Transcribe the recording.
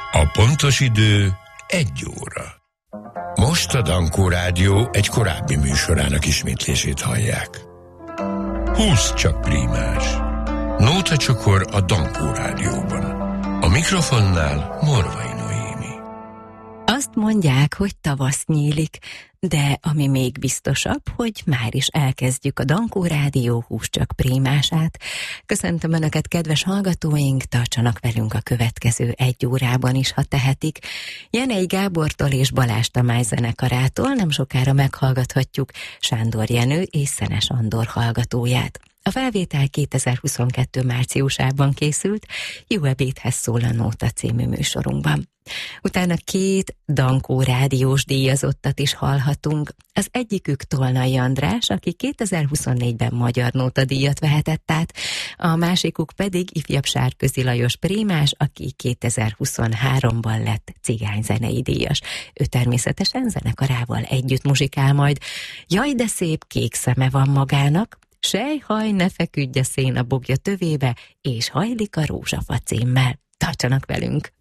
A pontos idő 1 óra. Most a Dankó Rádió egy korábbi műsorának ismétlését hallják. 20 csak prímás. Nóta csokor a Dankó Rádióban. A mikrofonnál Morvai Noémi. Azt mondják, hogy tavasz nyílik, de ami még biztosabb, hogy már is elkezdjük a Dankó Rádió 20 csak prímását. Köszöntöm Önöket, kedves hallgatóink, tartsanak velünk a következő 1 órában is, ha tehetik. Jenei Gábortól és Balázs Tamás zenekarától nem sokára meghallgathatjuk Sándor Jenő és Szenes Andor hallgatóját. A felvétel 2022. márciusában készült, Jó ebédhez szól a Nóta című műsorunkban. Utána 2 Dankó rádiós díjazottat is hallhatunk. Az egyikük Tolnai András, aki 2024-ben Magyar Nóta díjat vehetett át, a másikuk pedig ifjabb Sárközi Lajos prímás, aki 2023-ban lett cigányzenei díjas. Ő természetesen zenekarával együtt muzsikál majd. Jaj, de szép kék szeme van magának, Sejhaj, ne feküdj a szén a bogja tövébe, és hajlik a rózsafa címmel. Tartsanak velünk!